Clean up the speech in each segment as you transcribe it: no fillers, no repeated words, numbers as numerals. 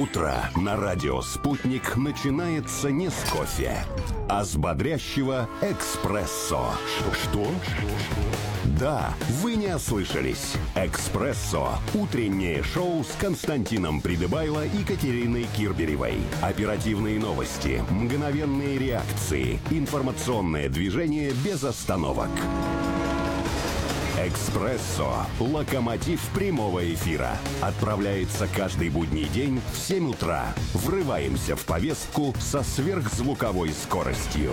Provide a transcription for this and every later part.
Утро на радио «Спутник» начинается не с кофе, а с бодрящего эспрессо. Что? Да, вы не ослышались. «Эспрессо» – утреннее шоу с Константином Придыбайло и Катериной Кирберевой. Оперативные новости, мгновенные реакции, информационное движение без остановок. «Эспрессо» – локомотив прямого эфира. Отправляется каждый будний день в 7 утра. Врываемся в повестку со сверхзвуковой скоростью.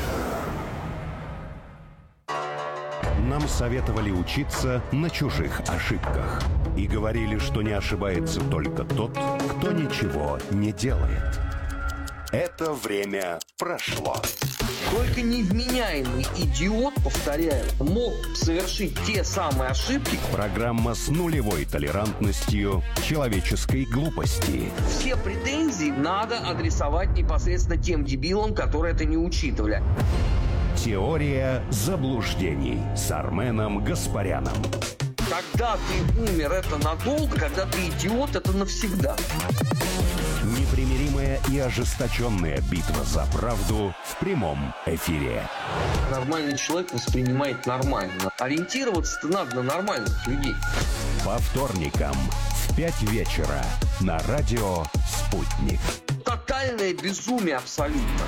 Нам советовали учиться на чужих ошибках. И говорили, что не ошибается только тот, кто ничего не делает. Это время прошло. Только невменяемый идиот, повторяю, мог совершить те самые ошибки. Программа с нулевой толерантностью человеческой глупости. Все претензии надо адресовать непосредственно тем дебилам, которые это не учитывали. Теория заблуждений с Арменом Гаспаряном. Когда ты умер, это надолго, когда ты идиот, это навсегда. Непримиримая и ожесточенная битва за правду в прямом эфире. Нормальный человек воспринимает нормально. Ориентироваться-то надо на нормальных людей. По вторникам в 5 вечера на радио «Спутник». Тотальное безумие абсолютно.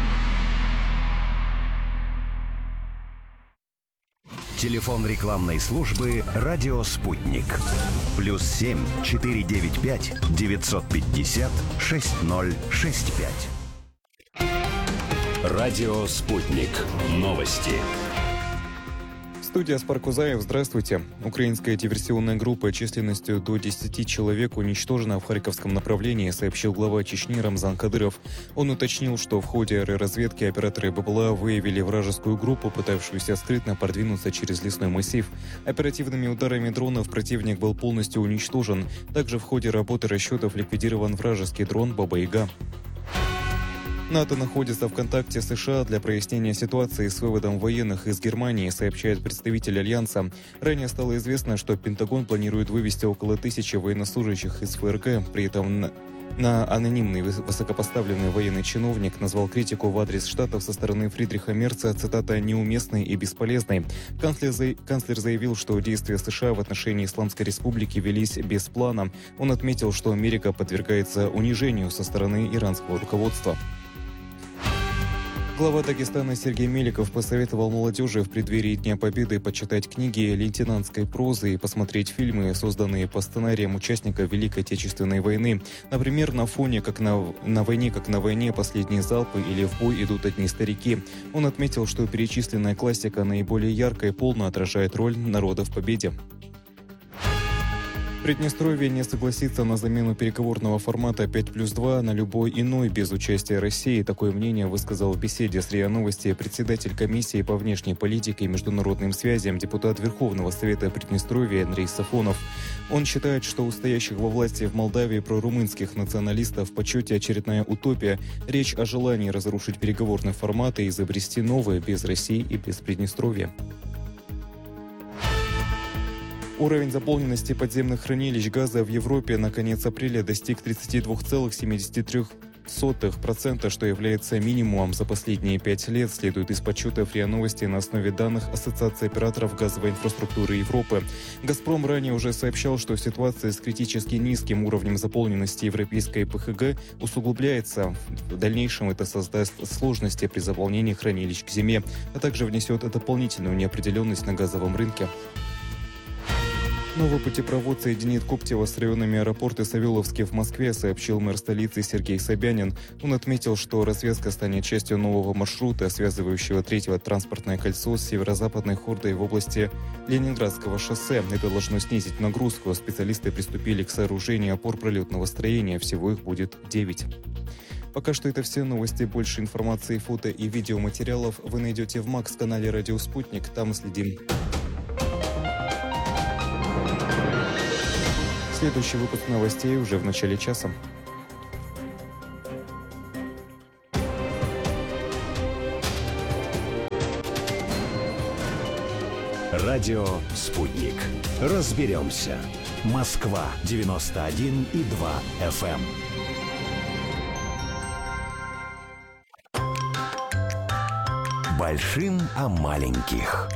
Телефон рекламной службы «Радио Спутник». +7 495 950 6065. Радио Спутник. Новости. Студия Спаркузаев, здравствуйте. Украинская диверсионная группа численностью до 10 человек уничтожена в Харьковском направлении, сообщил глава Чечни Рамзан Кадыров. Он уточнил, что в ходе аэроразведки операторы БПЛА выявили вражескую группу, пытавшуюся скрытно продвинуться через лесной массив. Оперативными ударами дронов противник был полностью уничтожен. Также в ходе работы расчетов ликвидирован вражеский дрон «Баба-Яга». НАТО находится в контакте с США для прояснения ситуации с выводом военных из Германии, сообщает представитель Альянса. Ранее стало известно, что Пентагон планирует вывести около 1000 военнослужащих из ФРГ. При этом на анонимный высокопоставленный военный чиновник назвал критику в адрес Штатов со стороны Фридриха Мерца, цитата, «неуместной и бесполезной». Канцлер заявил, что действия США в отношении Исламской Республики велись без плана. Он отметил, что Америка подвергается унижению со стороны иранского руководства. Глава Дагестана Сергей Меликов посоветовал молодежи в преддверии Дня Победы почитать книги лейтенантской прозы и посмотреть фильмы, созданные по сценариям участников Великой Отечественной войны. Например, «На фоне, как на войне, последние залпы» или «В бой идут одни старики». Он отметил, что перечисленная классика наиболее ярко и полно отражает роль народа в победе. Приднестровье не согласится на замену переговорного формата 5+2 на любой иной без участия России. Такое мнение высказал в беседе с РИА Новости председатель комиссии по внешней политике и международным связям, депутат Верховного Совета Приднестровья Андрей Сафонов. Он считает, что у стоящих во власти в Молдавии прорумынских националистов в почете очередная утопия. Речь о желании разрушить переговорный формат и изобрести новое без России и без Приднестровья. Уровень заполненности подземных хранилищ газа в Европе на конец апреля достиг 32,73%, что является минимумом за последние 5 лет, следует из подсчетов РИА Новости на основе данных Ассоциации операторов газовой инфраструктуры Европы. «Газпром» ранее уже сообщал, что ситуация с критически низким уровнем заполненности европейской ПХГ усугубляется. В дальнейшем это создаст сложности при заполнении хранилищ к зиме, а также внесет дополнительную неопределенность на газовом рынке. Новый путепровод соединит Коптево с районами аэропорта Савеловский в Москве, сообщил мэр столицы Сергей Собянин. Он отметил, что развязка станет частью нового маршрута, связывающего третье транспортное кольцо с северо-западной Хордой в области Ленинградского шоссе. Это должно снизить нагрузку. Специалисты приступили к сооружению опор пролетного строения. Всего их будет 9. Пока что это все новости. Больше информации, фото и видеоматериалов вы найдете в МАКС-канале «Радио Спутник». Там следим. Следующий выпуск новостей уже в начале часа. Радио «Спутник». Разберемся. Москва 91,2 FM. Большим о маленьких.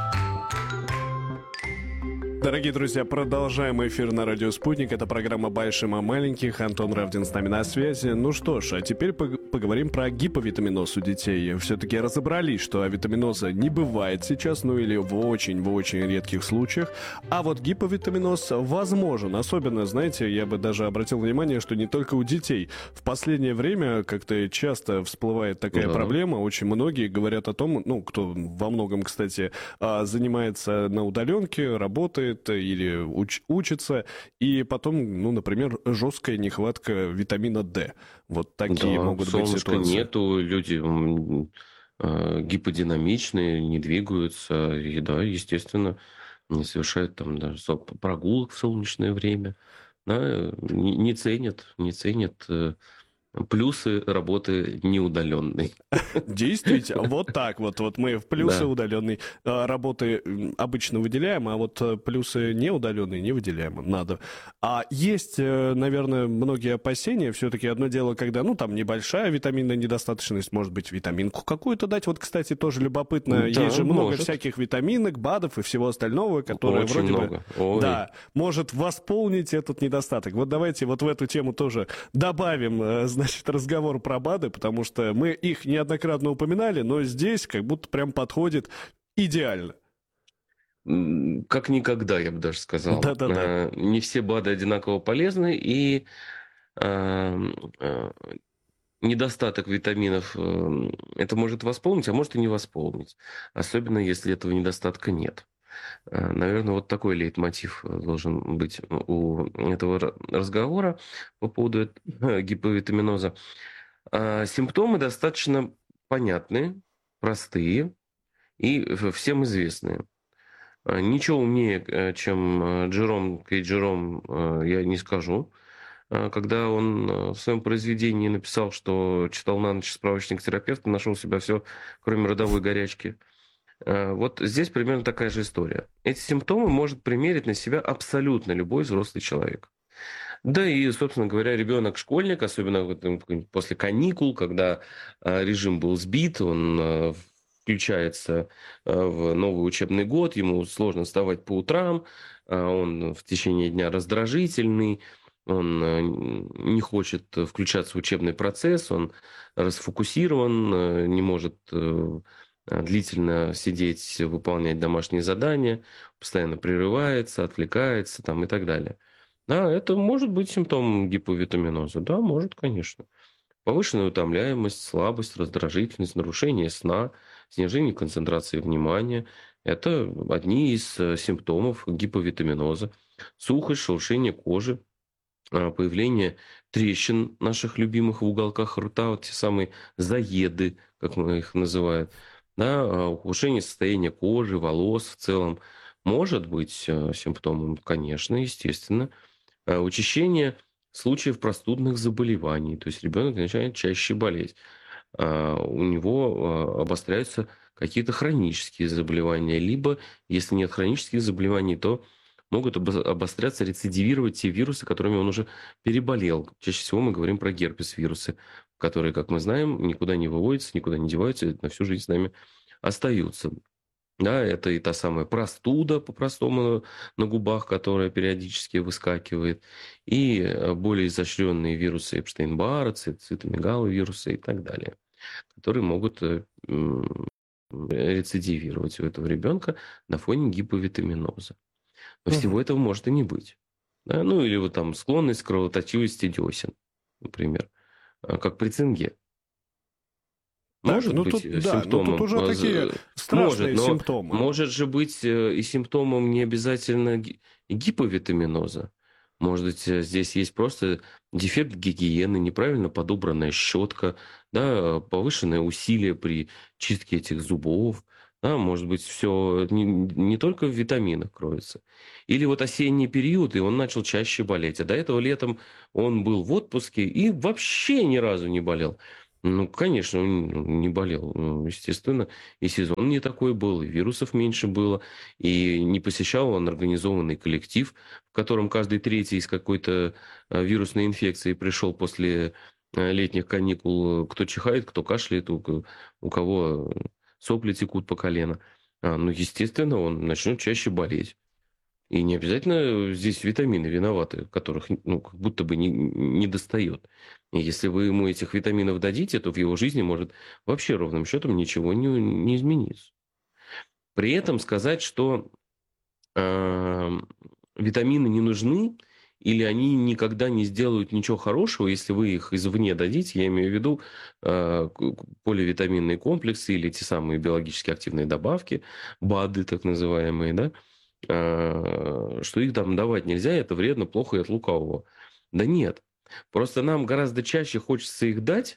Дорогие друзья, продолжаем эфир на радио «Спутник». Это программа «Большим о маленьких». Антон Равдин с нами на связи. Ну что ж, а теперь поговорим про гиповитаминоз у детей. Все-таки разобрались, что авитаминоза не бывает сейчас, ну или в очень редких случаях. А вот гиповитаминоз возможен. Особенно, знаете, я бы даже обратил внимание, что не только у детей. В последнее время как-то часто всплывает такая проблема. Очень многие говорят о том, ну, кто во многом, кстати, занимается на удаленке, работает, или учится, и потом, ну, например, жесткая нехватка витамина D. Вот такие могут быть ситуации. Нету, люди гиподинамичные, не двигаются, и да, естественно, не совершают там даже прогулок в солнечное время, да, не ценят плюсы работы неудаленной. Действительно, вот так вот. Вот мы в плюсы удаленной работы обычно выделяем, а вот плюсы неудаленные не выделяем. Надо. А есть, наверное, многие опасения. Все-таки одно дело, когда, ну, там небольшая витаминная недостаточность, может быть, витаминку какую-то дать. Вот, кстати, тоже любопытно. Да, есть же много всяких витаминок, БАДов и всего остального, которые очень вроде много. Да, может восполнить этот недостаток. Вот давайте вот в эту тему тоже добавим, значит, разговор про БАДы, потому что мы их неоднократно упоминали, но здесь как будто прям подходит идеально. Как никогда, я бы даже сказал. Да-да-да. Не все БАДы одинаково полезны, и недостаток витаминов это может восполнить, а может и не восполнить. Особенно, если этого недостатка нет. Наверное, вот такой лейтмотив должен быть у этого разговора по поводу гиповитаминоза. Симптомы достаточно понятные, простые и всем известные. Ничего умнее, чем Джером я не скажу. Когда он в своем произведении написал, что читал на ночь справочник терапевта, нашел у себя все, кроме родовой горячки. Вот здесь примерно такая же история. Эти симптомы может примерить на себя абсолютно любой взрослый человек. Да и, собственно говоря, ребенок-школьник, особенно после каникул, когда режим был сбит, он включается в новый учебный год, ему сложно вставать по утрам, он в течение дня раздражительный, он не хочет включаться в учебный процесс, он расфокусирован, не может длительно сидеть, выполнять домашние задания, постоянно прерывается, отвлекается там, и так далее. Да, это может быть симптомом гиповитаминоза. Да, может, конечно. Повышенная утомляемость, слабость, раздражительность, нарушение сна, снижение концентрации внимания. Это одни из симптомов гиповитаминоза. Сухость, шелушение кожи, появление трещин наших любимых в уголках рта, вот те самые заеды, как мы их называем. Да, ухудшение состояния кожи, волос в целом может быть симптомом, конечно, естественно. Учащение случаев простудных заболеваний, то есть ребенок начинает чаще болеть. У него обостряются какие-то хронические заболевания, либо, если нет хронических заболеваний, то могут обостряться, рецидивировать те вирусы, которыми он уже переболел. Чаще всего мы говорим про герпес-вирусы, которые, как мы знаем, никуда не выводятся, никуда не деваются, на всю жизнь с нами остаются. Да, это и та самая простуда, по-простому, на губах, которая периодически выскакивает, и более изощренные вирусы Эпштейн-Барра, цитомегаловирусы и так далее, которые могут рецидивировать у этого ребенка на фоне гиповитаминоза. Но всего этого может и не быть. Да? Ну, или вот там склонность к кровоточивости десен, например, как при цинге. Может быть симптомом. Тут уже такие страшные симптомы. Может же быть и симптомом не обязательно гиповитаминоза. Может быть, здесь есть просто дефект гигиены, неправильно подобранная щетка, да, повышенное усилие при чистке этих зубов. Да, может быть, все не только в витаминах кроется. Или вот осенний период, и он начал чаще болеть. А до этого летом он был в отпуске и вообще ни разу не болел. Ну, конечно, он не болел, естественно. И сезон не такой был, и вирусов меньше было, и не посещал он организованный коллектив, в котором каждый третий из какой-то вирусной инфекции пришел после летних каникул. Кто чихает, кто кашляет, у кого сопли текут по колено, ну, естественно, он начнет чаще болеть. И не обязательно здесь витамины виноваты, которых, ну, как будто бы не достает. И если вы ему этих витаминов дадите, то в его жизни может вообще ровным счетом ничего не измениться. При этом сказать, что витамины не нужны, или они никогда не сделают ничего хорошего, если вы их извне дадите, я имею в виду поливитаминные комплексы или те самые биологически активные добавки, БАДы так называемые, да, что их там давать нельзя, это вредно, плохо и от лукавого. Да нет. Просто нам гораздо чаще хочется их дать,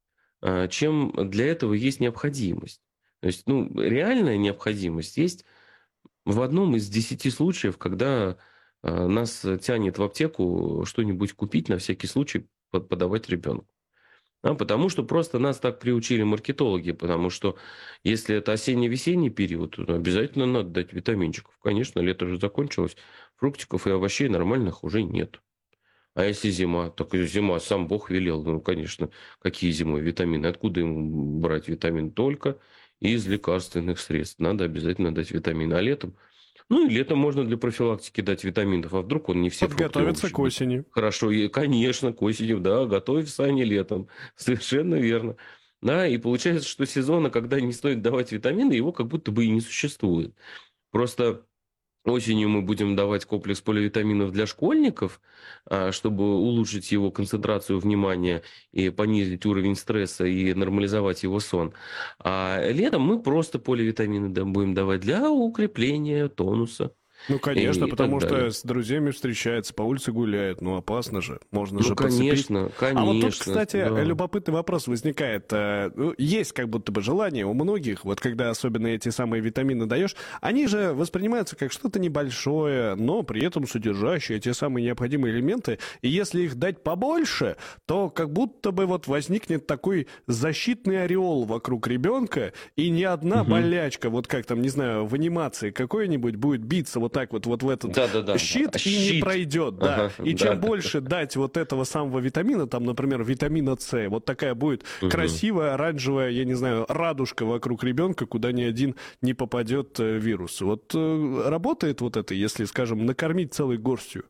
чем для этого есть необходимость. То есть, ну, реальная необходимость есть в одном из 10 случаев, когда нас тянет в аптеку что-нибудь купить на всякий случай подавать ребенку. Потому что просто нас так приучили маркетологи, потому что если это осенне-весенний период, то обязательно надо дать витаминчиков. Конечно, лето уже закончилось, фруктиков и овощей нормальных уже нет. А если зима? Так и зима, сам Бог велел. Ну, конечно, какие зимой витамины? Откуда ему брать витамин? Только из лекарственных средств. Надо обязательно дать витамины. А летом? Ну, и летом можно для профилактики дать витаминов. А вдруг он не все фрукты и Подготовиться овощи к осени. хорошо, и, конечно, к осени, да, готовь сани летом. Совершенно верно. Да, и получается, что сезона, когда не стоит давать витамины, его как будто бы и не существует. Просто осенью мы будем давать комплекс поливитаминов для школьников, чтобы улучшить его концентрацию внимания и понизить уровень стресса и нормализовать его сон. А летом мы просто поливитамины будем давать для укрепления тонуса. Ну, конечно, И потому так что далее. с друзьями встречается, по улице гуляет. Ну, опасно же. Можно Ну, же подцепить. конечно, А вот тут, конечно. кстати, Да. любопытный вопрос возникает. Ну, есть как будто бы желание у многих, вот когда особенно эти самые витамины даешь, они же воспринимаются как что-то небольшое, но при этом содержащее те самые необходимые элементы. И если их дать побольше, то как будто бы вот возникнет такой защитный ореол вокруг ребенка, и ни одна болячка, вот как там, не знаю, в анимации какой-нибудь будет биться вот так вот в этот Да-да-да. щит и не Щит. пройдет, да. Ага, И да, чем да. больше дать вот этого самого витамина, там, например, витамина С, вот такая будет красивая оранжевая, я не знаю, радужка вокруг ребенка, куда ни один не попадет вирус. Вот работает вот это, если, скажем, накормить целой горстью?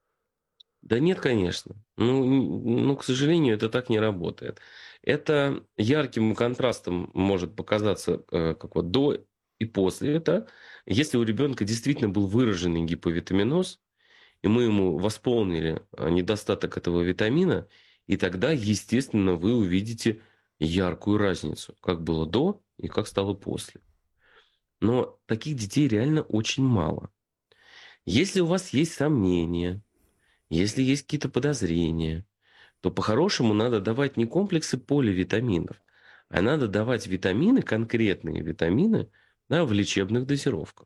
Да нет, конечно. Ну, к сожалению, это так не работает. Это ярким контрастом может показаться как вот до и после. Это если у ребенка действительно был выраженный гиповитаминоз, и мы ему восполнили недостаток этого витамина, и тогда, естественно, вы увидите яркую разницу, как было до и как стало после. Но таких детей реально очень мало. Если у вас есть сомнения, если есть какие-то подозрения, то по-хорошему надо давать не комплексы поливитаминов, а надо давать витамины, конкретные витамины, да, в лечебных дозировках.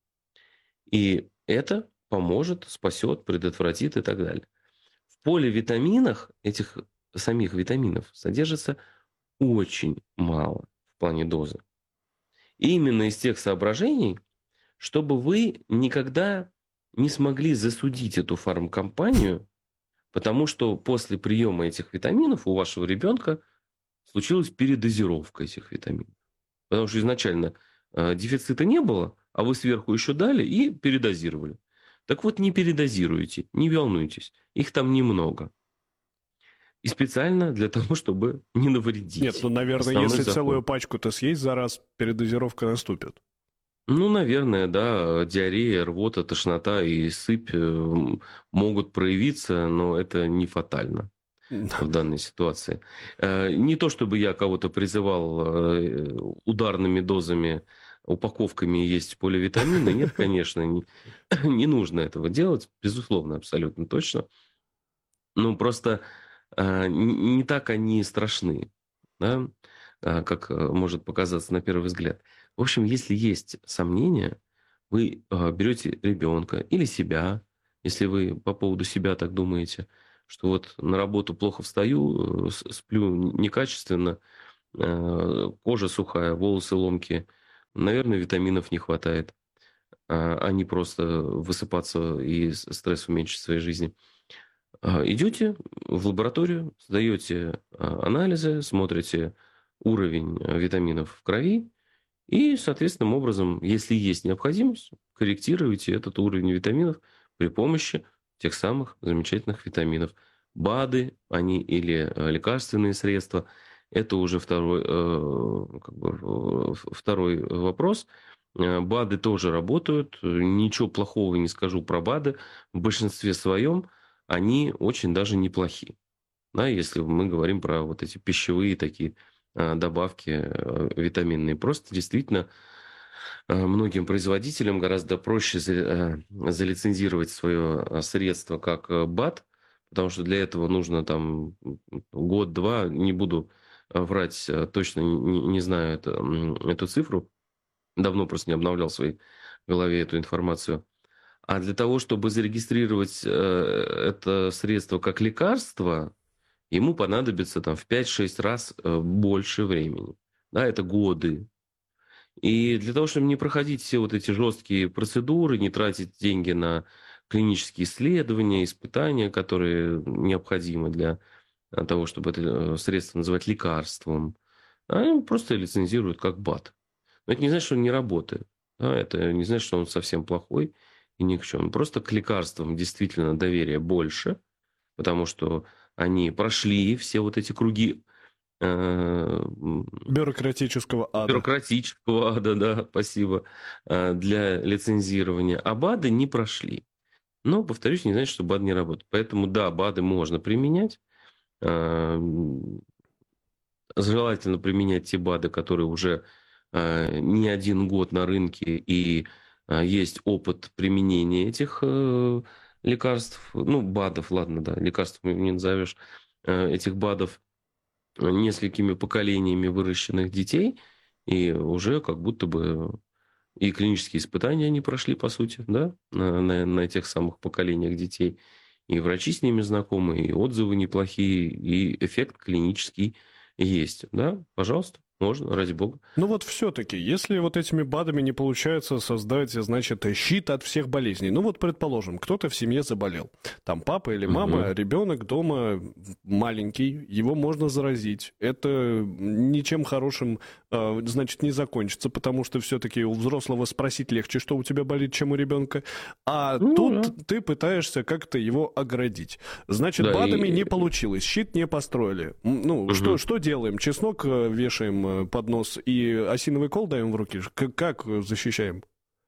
И это поможет, спасет, предотвратит и так далее. В поливитаминах, этих самих витаминов, содержится очень мало в плане дозы. И именно из тех соображений, чтобы вы никогда не смогли засудить эту фармкомпанию, потому что после приема этих витаминов у вашего ребенка случилась передозировка этих витаминов. Потому что изначально дефицита не было, а вы сверху еще дали и передозировали. Так вот, не передозируйте, не волнуйтесь. Их там немного. И специально для того, чтобы не навредить. Нет, ну, наверное, Основной если закон. целую пачку-то съесть за раз, передозировка наступит. Ну, наверное, да, диарея, рвота, тошнота и сыпь могут проявиться, но это не фатально в данной ситуации. Не то, чтобы я кого-то призывал ударными дозами, упаковками есть поливитамины. Нет, конечно, не нужно этого делать, безусловно, абсолютно точно. Ну, просто не так они страшны, да, как может показаться на первый взгляд. В общем, если есть сомнения, вы берете ребенка или себя, если вы по поводу себя так думаете, что вот на работу плохо встаю, сплю некачественно, кожа сухая, волосы ломкие, наверное, витаминов не хватает, а не просто высыпаться и стресс уменьшить в своей жизни. Идете в лабораторию, сдаете анализы, смотрите уровень витаминов в крови И, соответственным образом, если есть необходимость, корректируйте этот уровень витаминов при помощи тех самых замечательных витаминов. БАДы, они или лекарственные средства, это уже второй вопрос. БАДы тоже работают. Ничего плохого не скажу про БАДы. В большинстве своем они очень даже неплохи. Да, если мы говорим про вот эти пищевые такие добавки витаминные. Просто действительно многим производителям гораздо проще залицензировать свое средство как БАД, потому что для этого нужно там год-два, не буду врать, точно не знаю эту цифру, давно просто не обновлял в своей голове эту информацию. А для того, чтобы зарегистрировать это средство как лекарство, ему понадобится там в 5-6 раз больше времени. Да, это годы. И для того, чтобы не проходить все вот эти жесткие процедуры, не тратить деньги на клинические исследования, испытания, которые необходимы для того, чтобы это средство называть лекарством, они просто лицензируют как БАД. Но это не значит, что он не работает. Да, это не значит, что он совсем плохой и ни к чему. Просто к лекарствам действительно доверия больше, потому что они прошли все вот эти круги Бюрократического ада. бюрократического ада, да, спасибо, для лицензирования. А БАДы не прошли. Но, повторюсь, не значит, что БАД не работает. Поэтому, да, БАДы можно применять. Желательно применять те БАДы, которые уже не один год на рынке и есть опыт применения этих лекарств. Ну, БАДов, ладно, да, лекарств не назовешь. Этих БАДов несколькими поколениями выращенных детей, и уже как будто бы и клинические испытания они прошли, по сути, да, на тех самых поколениях детей. И врачи с ними знакомы, и отзывы неплохие, и эффект клинический есть. Да, пожалуйста, можно, ради бога. Ну вот все-таки, если вот этими БАДами не получается создать, значит, щит от всех болезней, ну вот, предположим, кто-то в семье заболел, там папа или мама, ребенок дома маленький, его можно заразить, это ничем хорошим, значит, не закончится, потому что все-таки у взрослого спросить легче, что у тебя болит, чем у ребенка, а тут ты пытаешься как-то его оградить. Значит, Да, БАДами и- не получилось, щит не построили. Ну, что делаем? Чеснок вешаем под нос и осиновый кол даем в руки? Как защищаем?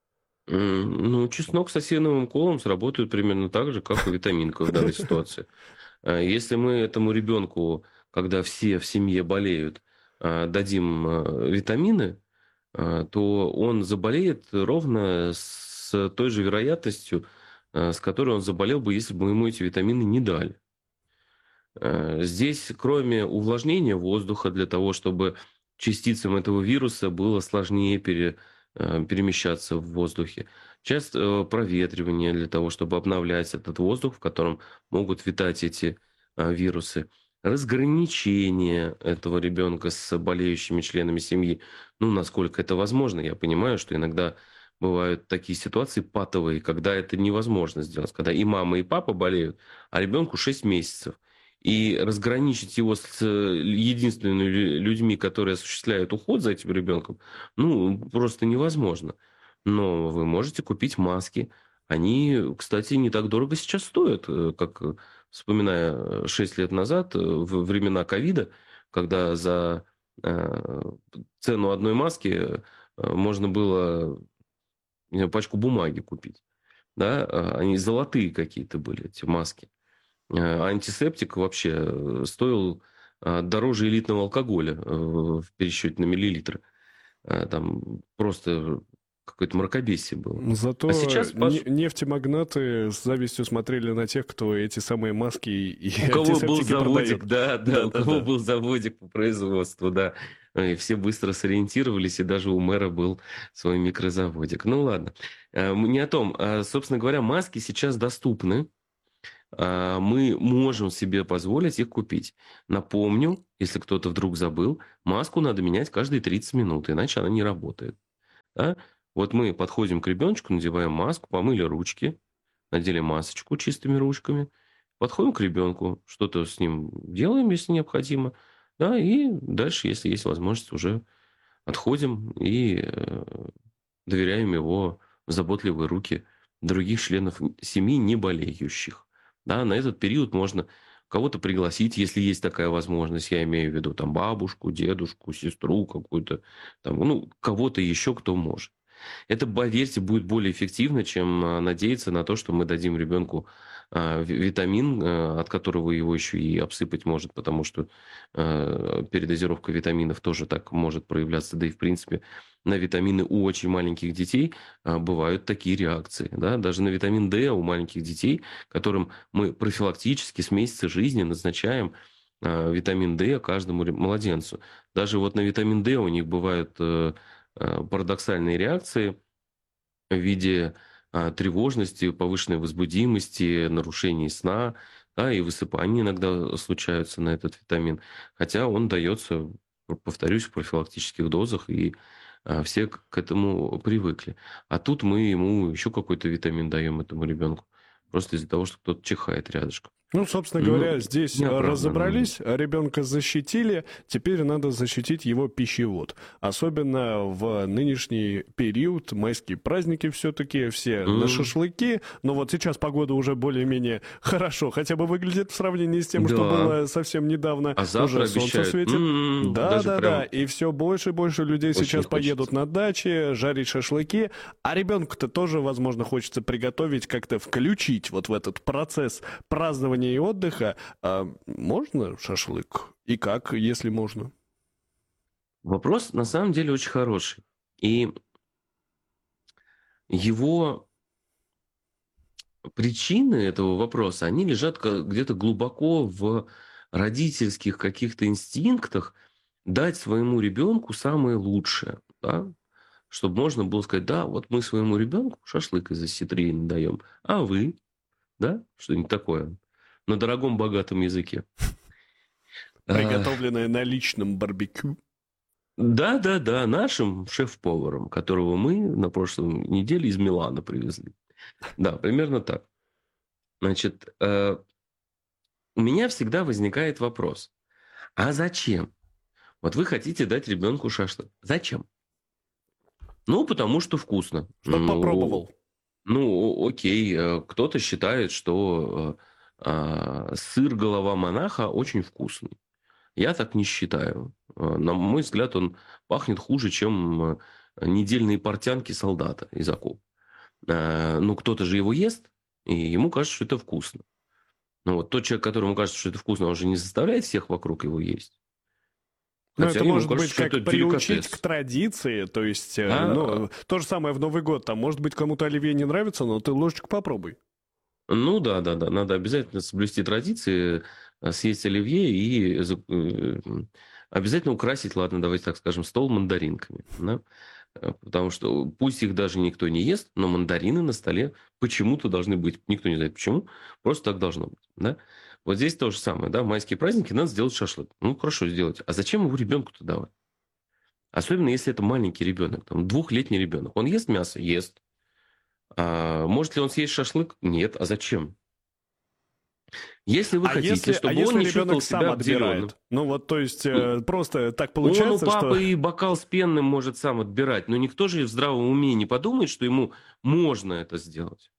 Ну, чеснок с осиновым колом сработают примерно так же, как и витаминка в данной ситуации. Если мы этому ребенку, когда все в семье болеют, дадим витамины, то он заболеет ровно с той же вероятностью, с которой он заболел бы, если бы мы ему эти витамины не дали. Здесь, кроме увлажнения воздуха для того, чтобы частицам этого вируса было сложнее перемещаться в воздухе, часто проветривание для того, чтобы обновлять этот воздух, в котором могут витать эти вирусы, разграничение этого ребенка с болеющими членами семьи, ну, насколько это возможно. Я понимаю, что иногда бывают такие ситуации патовые, когда это невозможно сделать, когда и мама, и папа болеют, а ребенку 6 месяцев. И разграничить его с единственными людьми, которые осуществляют уход за этим ребенком, ну, просто невозможно. Но вы можете купить маски. Они, кстати, не так дорого сейчас стоят, как, вспоминая 6 лет назад, в времена ковида, когда за цену одной маски можно было, не знаю, пачку бумаги купить. Да? Они золотые какие-то были, эти маски. Антисептик вообще стоил дороже элитного алкоголя в пересчете на миллилитры. Там просто какое-то мракобесие было. Зато А сейчас нефтемагнаты с завистью смотрели на тех, кто эти самые маски и у кого был антисептики заводик, продает. да, у кого был заводик по производству, да. И все быстро сориентировались, и даже у мэра был свой микрозаводик. Ну ладно, не о том. Собственно говоря, маски сейчас доступны. Мы можем себе позволить их купить. Напомню, если кто-то вдруг забыл, маску надо менять каждые 30 минут, иначе она не работает. Да? Вот мы подходим к ребеночку, надеваем маску, помыли ручки, надели масочку чистыми ручками, подходим к ребенку, что-то с ним делаем, если необходимо, да, и дальше, если есть возможность, уже отходим и доверяем его в заботливые руки других членов семьи, не болеющих. Да, на этот период можно кого-то пригласить, если есть такая возможность. Я имею в виду там бабушку, дедушку, сестру какую-то, там, ну, кого-то еще, кто может. Это, поверьте, будет более эффективно, чем надеяться на то, что мы дадим ребенку витамин, от которого его еще и обсыпать может, потому что передозировка витаминов тоже так может проявляться. Да и, в принципе, на витамины у очень маленьких детей бывают такие реакции. Да? Даже на витамин D у маленьких детей, которым мы профилактически с месяца жизни назначаем витамин D каждому младенцу. Даже вот на витамин D у них бывают парадоксальные реакции в виде тревожности, повышенной возбудимости, нарушений сна, да, и высыпания иногда случаются на этот витамин. Хотя он дается, повторюсь, в профилактических дозах, и все к этому привыкли. А тут мы ему еще какой-то витамин даем этому ребенку, просто из-за того, что кто-то чихает рядышком. Ну, собственно говоря, Ну, здесь неоправданно. разобрались, ребенка защитили, теперь надо защитить его пищевод. Особенно в нынешний период, майские праздники все-таки, все на шашлыки, но вот сейчас погода уже более-менее хорошо, хотя бы выглядит в сравнении с тем, что Да. было совсем недавно. А завтра Уже солнце обещают. светит. Даже Да, прям и все больше и больше людей очень сейчас поедут хочется. на даче, жарить шашлыки, а ребенку-то тоже, возможно, хочется приготовить, как-то включить вот в этот процесс празднования и отдыха. А можно шашлык? И как, если можно? Вопрос на самом деле очень хороший. И его причины этого вопроса, они лежат где-то глубоко в родительских каких-то инстинктах дать своему ребенку самое лучшее, да? Чтобы можно было сказать, да, вот мы своему ребенку шашлык из осетрины даем, а вы, да, что-нибудь такое, на дорогом богатом языке. Приготовленное на личном барбекю. Да, нашим шеф-поваром, которого мы на прошлой неделе из Милана привезли. Да, примерно так. Значит, у меня всегда возникает вопрос, а зачем? Вот вы хотите дать ребенку шашлык. Зачем? Ну, потому что вкусно. Чтоб попробовал. Ну, окей. Кто-то считает, что сыр голова монаха очень вкусный. Я так не считаю. На мой взгляд, он пахнет хуже, чем недельные портянки солдата из окопа. Ну, кто-то же его ест, и ему кажется, что это вкусно. Ну, вот тот человек, которому кажется, что это вкусно, он же не заставляет всех вокруг его есть. Ну, Хотя это ему может кажется, быть что как это приучить деликатес. к традиции, то есть, Да. ну, то же самое в Новый год, там, может быть, кому-то оливье не нравится, но ты ложечку попробуй. Ну, да, надо обязательно соблюсти традиции, съесть оливье и обязательно украсить, ладно, давайте так скажем, стол мандаринками. Да? Потому что пусть их даже никто не ест, но мандарины на столе почему-то должны быть. Никто не знает почему, просто так должно быть. Да? Вот здесь то же самое. Да? В майские праздники надо сделать шашлык. Ну, хорошо, сделать. А зачем его ребенку-то давать? Особенно, если это маленький ребенок, там, 2-летний ребенок. Он ест мясо? Ест. А может ли он съесть шашлык? Нет. А зачем? Если вы хотите, чтобы он не чувствовал ребенок сам себя обделенным. отбирает? Ну вот, то есть, просто так Он у получается, папы что... и бокал с пенным может сам отбирать, но никто же в здравом уме не подумает, что ему можно это сделать.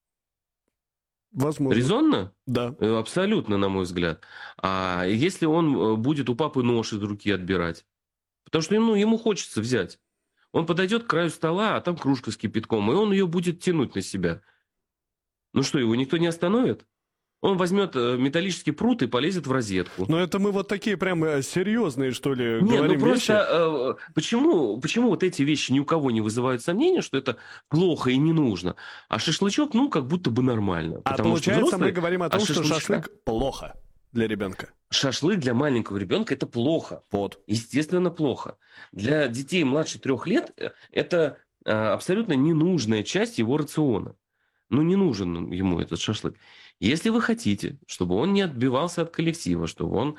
Возможно. Резонно? Да. Абсолютно, на мой взгляд. А если он будет у папы нож из руки отбирать? Потому что ему хочется взять. Он подойдет к краю стола, а там кружка с кипятком, и он ее будет тянуть на себя. Ну что, его никто не остановит? Он возьмет металлический прут и полезет в розетку. Но это мы вот такие прям серьезные, что ли, Нет, говорим ну вещи. просто почему вот эти вещи ни у кого не вызывают сомнения, что это плохо и не нужно, а шашлычок, ну, как будто бы нормально. А Потому что получается, мы взрослые говорим о том, что шашлычка- шашлык плохо для ребенка. Шашлык для маленького ребенка – это плохо. Вот. Естественно, плохо. Для детей младше 3 лет это абсолютно ненужная часть его рациона. Ну, не нужен ему этот шашлык. Если вы хотите, чтобы он не отбивался от коллектива, чтобы он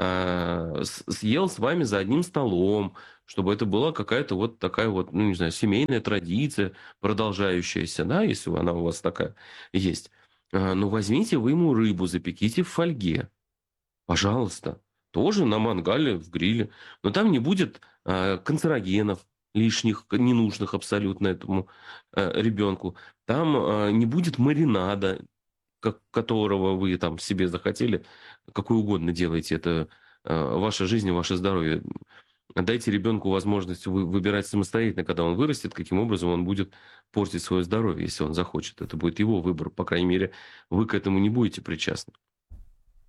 съел с вами за одним столом, чтобы это была какая-то вот такая вот, ну, не знаю, семейная традиция, продолжающаяся, да, если она у вас такая есть, ну, возьмите вы ему рыбу, запеките в фольге. Пожалуйста. Тоже на мангале, в гриле. Но там не будет канцерогенов лишних, ненужных абсолютно этому ребенку. Там не будет маринада, которого вы там себе захотели, какой угодно делайте. Это ваша жизнь, ваше здоровье. Дайте ребенку возможность выбирать самостоятельно, когда он вырастет, каким образом он будет портить свое здоровье, если он захочет. Это будет его выбор. По крайней мере, вы к этому не будете причастны.